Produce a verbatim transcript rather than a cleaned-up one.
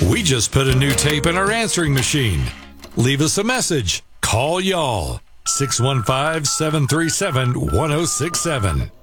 We just put a new tape in our answering machine. Leave us a message. Call y'all. six one five, seven three seven, one zero six seven.